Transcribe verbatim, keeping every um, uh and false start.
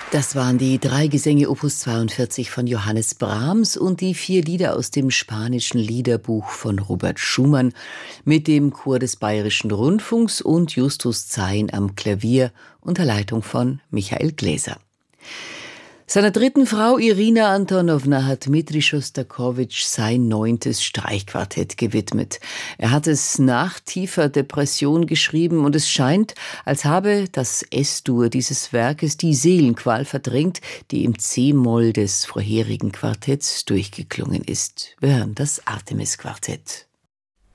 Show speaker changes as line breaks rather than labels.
Das waren die drei Gesänge Opus zweiundvierzig von Johannes Brahms und die vier Lieder aus dem spanischen Liederbuch von Robert Schumann mit dem Chor des Bayerischen Rundfunks und Justus Zein am Klavier unter Leitung von Michael Gläser. Seiner dritten Frau Irina Antonowna hat Dmitri Schostakowitsch sein neuntes Streichquartett gewidmet. Er hat es nach tiefer Depression geschrieben und es scheint, als habe das Es-Dur dieses Werkes die Seelenqual verdrängt, die im C-Moll des vorherigen Quartetts durchgeklungen ist. Wir hören das Artemis-Quartett.